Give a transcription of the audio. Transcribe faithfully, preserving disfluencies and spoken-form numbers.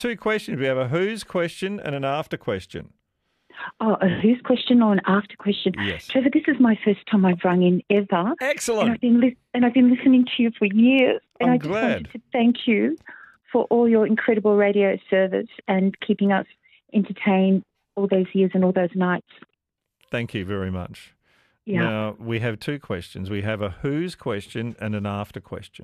Two questions. We have a who's question and an after question. Oh, a who's question or an after question? Yes. Trevor, this is my first time I've rung in ever. Excellent. And I've been, li- and I've been listening to you for years. And I'm I just glad. wanted to thank you for all your incredible radio service and keeping us entertained all those years and all those nights. Thank you very much. Yeah. Now, we have two questions. We have a who's question and an after question.